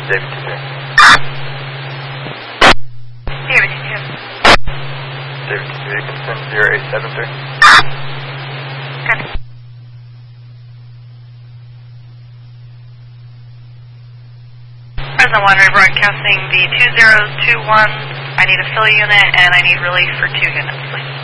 David 2-0. David 2-0. David 2-0, you can send 0873. Copy. Present 1, rebroadcasting the 2021. I need a fill unit and I need relief for 2 units, please.